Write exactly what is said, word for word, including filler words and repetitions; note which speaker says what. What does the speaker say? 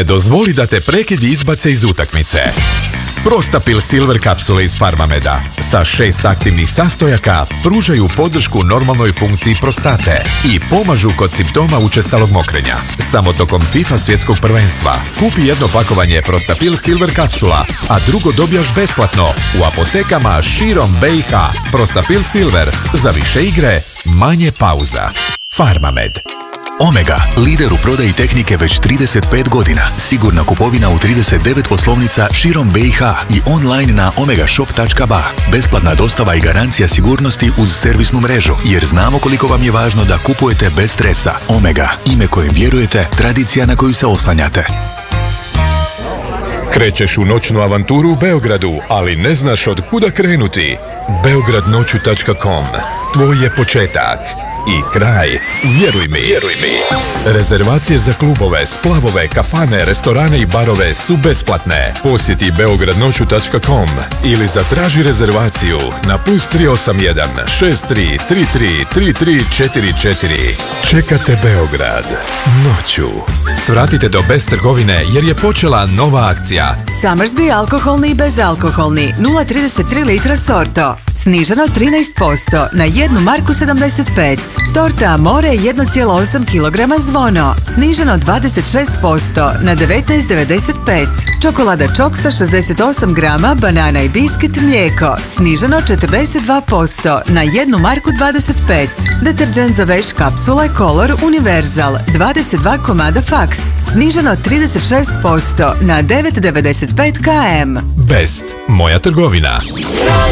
Speaker 1: Ne dozvoli da te prekidi izbace iz utakmice. Prostapil Silver kapsule iz Farmameda sa šest aktivnih sastojaka pružaju podršku normalnoj funkciji prostate i pomažu kod simptoma učestalog mokrenja. Samo tokom FIFA svjetskog prvenstva kupi jedno pakovanje Prostapil Silver kapsula, a drugo dobijaš besplatno u apotekama širom B i H. Prostapil Silver, za više igre, manje pauza. Farmamed.
Speaker 2: Omega, lider u prodaji tehnike već trideset pet godina. Sigurna kupovina u trideset devet poslovnica širom B i H i online na omegashop tačka ba. Besplatna dostava i garancija sigurnosti uz servisnu mrežu, jer znamo koliko vam je važno da kupujete bez stresa. Omega, ime kojem vjerujete, tradicija na koju se oslanjate.
Speaker 1: Krećeš u noćnu avanturu u Beogradu, ali ne znaš od kuda krenuti. beograd noću tačka com. Tvoj je početak i kraj. Vjeruj mi. Vjeruj mi. Rezervacije za klubove, splavove, kafane, restorane i barove su besplatne. Posjeti beograd noću tačka com ili zatraži rezervaciju na plus tri osam jedan šest tri tri tri tri tri četiri četiri. Čekate Beograd noću. Svratite do Best trgovine jer je počela nova akcija.
Speaker 3: Summersby alkoholni i bezalkoholni nula zarez trideset tri litra Sorto. Sniženo trinaest posto na jednu marku sedamdeset pet. Torta Amore jedan zarez osam kilograma Zvono. Sniženo dvadeset šest posto na devetnaest devedeset pet. Čokolada Čoksa šezdeset osam grama, banana i biskit mlijeko. Sniženo četrdeset dva posto na jednu marku dvadeset pet. Deterđent za veš kapsule Color Universal dvadeset dva komada Fax. Sniženo trideset šest posto na devet devedeset pet km.
Speaker 1: Best, moja trgovina.